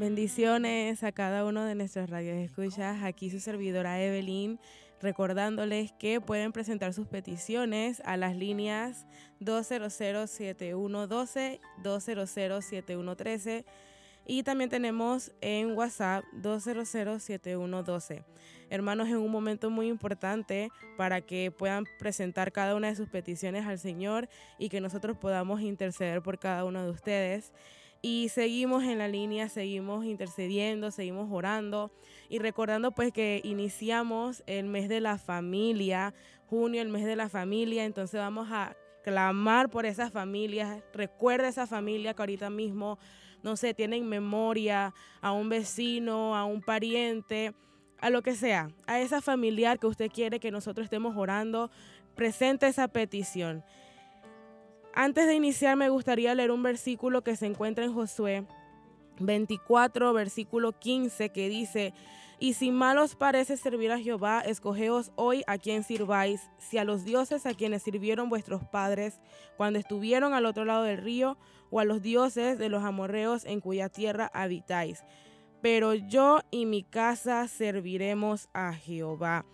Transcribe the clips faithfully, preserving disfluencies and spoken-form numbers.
Bendiciones a cada uno de nuestros radios escuchas. Aquí su servidora Evelyn, recordándoles que pueden presentar sus peticiones a las líneas dos cero cero, siete uno uno dos, dos cero cero, siete uno uno tres y también tenemos en WhatsApp dos cero cero, siete uno uno dos. Hermanos, es un momento muy importante para que puedan presentar cada una de sus peticiones al Señor y que nosotros podamos interceder por cada uno de ustedes. Y seguimos en la línea, seguimos intercediendo, seguimos orando y recordando pues que iniciamos el mes de la familia, junio, el mes de la familia, entonces vamos a clamar por esas familias. Recuerda esa familia que ahorita mismo, no sé, tienen memoria, a un vecino, a un pariente, a lo que sea, a esa familiar que usted quiere que nosotros estemos orando, presente esa petición. Antes de iniciar me gustaría leer un versículo que se encuentra en Josué veinticuatro, versículo quince, que dice: y si mal os parece servir a Jehová, escogeos hoy a quién sirváis, si a los dioses a quienes sirvieron vuestros padres cuando estuvieron al otro lado del río, o a los dioses de los amorreos en cuya tierra habitáis. Pero yo y mi casa serviremos a Jehová.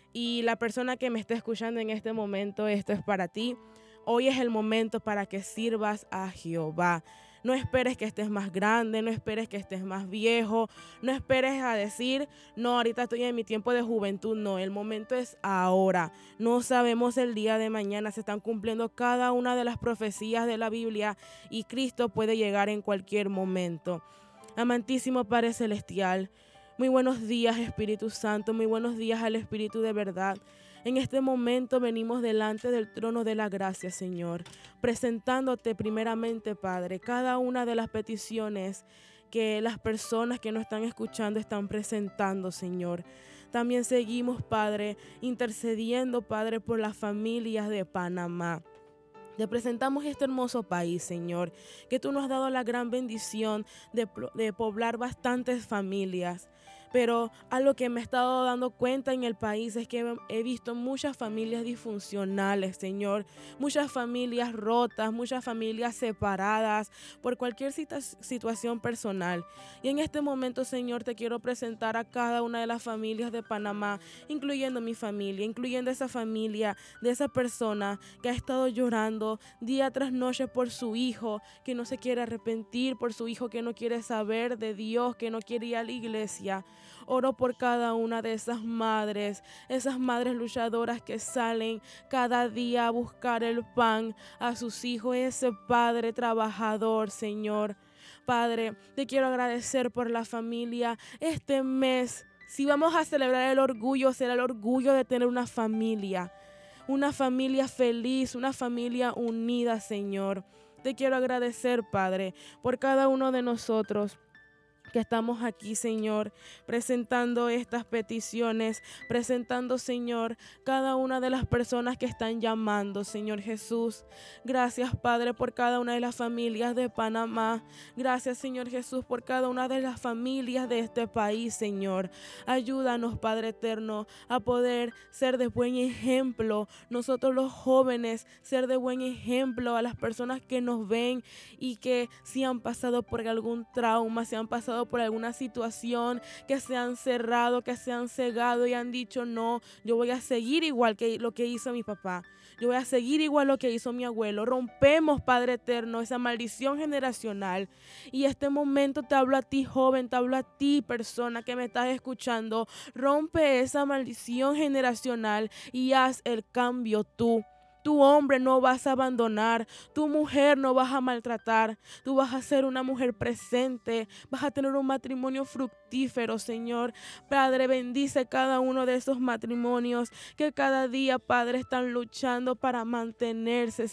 Y la persona que me está escuchando en este momento, esto es para ti. Hoy es el momento para que sirvas a Jehová. No esperes que estés más grande, no esperes que estés más viejo, no esperes a decir, no, ahorita estoy en mi tiempo de juventud. No, el momento es ahora. No sabemos el día de mañana, se están cumpliendo cada una de las profecías de la Biblia y Cristo puede llegar en cualquier momento. Amantísimo Padre Celestial, muy buenos días, Espíritu Santo, muy buenos días al Espíritu de verdad. En este momento venimos delante del trono de la gracia, Señor, presentándote primeramente, Padre, cada una de las peticiones que las personas que nos están escuchando están presentando, Señor. También seguimos, Padre, intercediendo, Padre, por las familias de Panamá. Te presentamos este hermoso país, Señor, que tú nos has dado la gran bendición de, de poblar bastantes familias. Pero algo que me he estado dando cuenta en el país es que he visto muchas familias disfuncionales, Señor, muchas familias rotas, muchas familias separadas por cualquier situación personal. Y en este momento, Señor, te quiero presentar a cada una de las familias de Panamá, incluyendo mi familia, incluyendo esa familia de esa persona que ha estado llorando día tras noche por su hijo, que no se quiere arrepentir, por su hijo que no quiere saber de Dios, que no quiere ir a la iglesia. Oro por cada una de esas madres, esas madres luchadoras que salen cada día a buscar el pan a sus hijos, ese padre trabajador, Señor. Padre, te quiero agradecer por la familia este mes. Si vamos a celebrar el orgullo, será el orgullo de tener una familia. Una familia feliz, una familia unida, Señor. Te quiero agradecer, Padre, por cada uno de nosotros que estamos aquí, Señor, presentando estas peticiones, presentando, Señor, cada una de las personas que están llamando, Señor Jesús. Gracias, Padre, por cada una de las familias de Panamá. Gracias, Señor Jesús, por cada una de las familias de este país, Señor. Ayúdanos, Padre eterno, a poder ser de buen ejemplo, nosotros los jóvenes, ser de buen ejemplo a las personas que nos ven y que si han pasado por algún trauma, si han pasado por alguna situación, que se han cerrado, que se han cegado y han dicho, no, yo voy a seguir igual que lo que hizo mi papá, yo voy a seguir igual lo que hizo mi abuelo. Rompemos, Padre eterno, esa maldición generacional. Y este momento te hablo a ti, joven, te hablo a ti, persona que me estás escuchando. Rompe esa maldición generacional y haz el cambio tú. Tu hombre no vas a abandonar, tu mujer no vas a maltratar, tú vas a ser una mujer presente, vas a tener un matrimonio fructífero, Señor. Padre, bendice cada uno de esos matrimonios que cada día, Padre, están luchando para mantenerse,